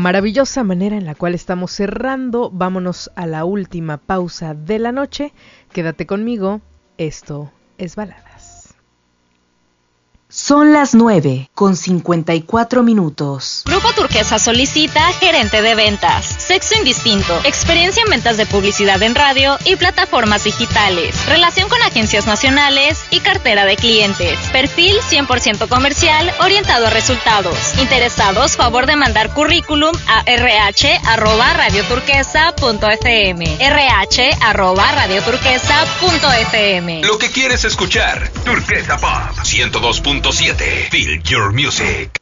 maravillosa manera en la cual estamos cerrando. Vámonos a la última pausa de la noche. Quédate conmigo, esto es Baladas. Son las 9:54. Grupo Turquesa solicita gerente de ventas. Sexo indistinto. Experiencia en ventas de publicidad en radio y plataformas digitales. Relación con agencias nacionales y cartera de clientes. Perfil 100% comercial orientado a resultados. Interesados, favor de mandar currículum a rh@radioturquesa.fm. rh@radioturquesa.fm. Lo que quieres escuchar. Turquesa Pop 102.7. Feel your music.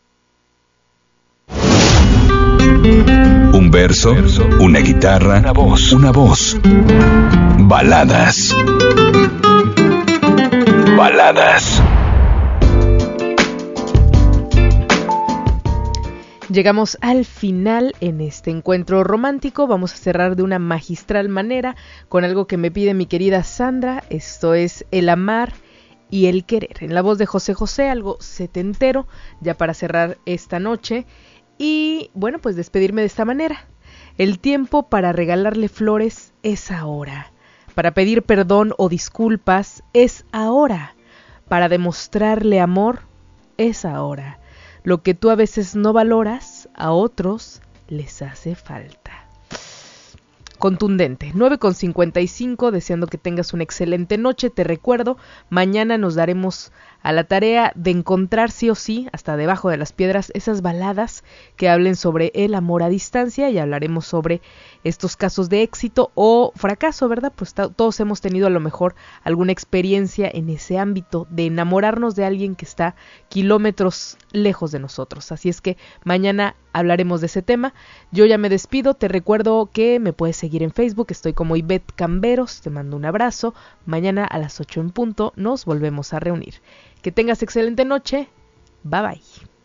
Un verso, una guitarra, una voz. Baladas. Baladas. Llegamos al final en este encuentro romántico. Vamos a cerrar de una magistral manera con algo que me pide mi querida Sandra. Esto es El amar y el querer, en la voz de José José, algo setentero, ya para cerrar esta noche. Y bueno, pues despedirme de esta manera. El tiempo para regalarle flores es ahora. Para pedir perdón o disculpas es ahora. Para demostrarle amor es ahora. Lo que tú a veces no valoras, a otros les hace falta. Contundente. 9:55, deseando que tengas una excelente noche. Te recuerdo, mañana nos daremos a la tarea de encontrar sí o sí, hasta debajo de las piedras, esas baladas que hablen sobre el amor a distancia, y hablaremos sobre estos casos de éxito o fracaso, ¿verdad? Pues todos hemos tenido a lo mejor alguna experiencia en ese ámbito de enamorarnos de alguien que está kilómetros lejos de nosotros. Así es que mañana hablaremos de ese tema. Yo ya me despido, te recuerdo que me puedes seguir en Facebook, estoy como Ivette Camberos, te mando un abrazo. Mañana a las 8 en punto nos volvemos a reunir. Que tengas excelente noche, bye bye.